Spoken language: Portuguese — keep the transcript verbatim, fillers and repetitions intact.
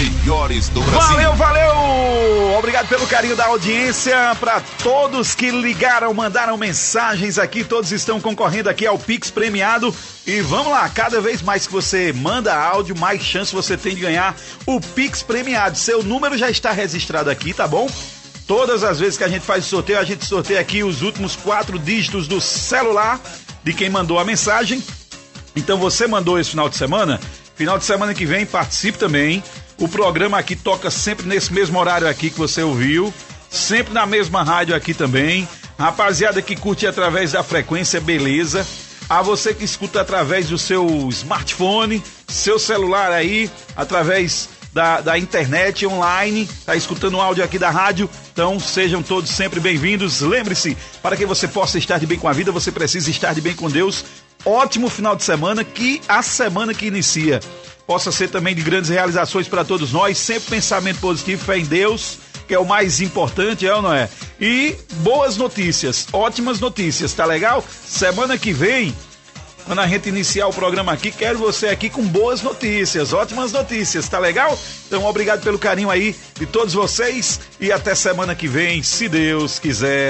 melhores do Brasil. Valeu, valeu! Obrigado pelo carinho da audiência. Para todos que ligaram, mandaram mensagens aqui, todos estão concorrendo aqui ao Pix premiado. E vamos lá, cada vez mais que você manda áudio, mais chance você tem de ganhar o Pix premiado. Seu número já está registrado aqui, tá bom? Todas as vezes que a gente faz o sorteio, a gente sorteia aqui os últimos quatro dígitos do celular de quem mandou a mensagem. Então você mandou esse final de semana, final de semana que vem participe também. O programa aqui toca sempre nesse mesmo horário aqui que você ouviu, sempre na mesma rádio aqui também. Rapaziada que curte através da frequência, beleza. A você que escuta através do seu smartphone, seu celular aí, através Da, da internet online, tá escutando o áudio aqui da rádio, então sejam todos sempre bem-vindos. Lembre-se, para que você possa estar de bem com a vida, você precisa estar de bem com Deus. Ótimo final de semana, que a semana que inicia possa ser também de grandes realizações para todos nós, sempre pensamento positivo, fé em Deus, que é o mais importante, é ou não é? E boas notícias, ótimas notícias, tá legal? Semana que vem, quando a gente iniciar o programa aqui, quero você aqui com boas notícias, ótimas notícias, tá legal? Então, obrigado pelo carinho aí de todos vocês e até semana que vem, se Deus quiser.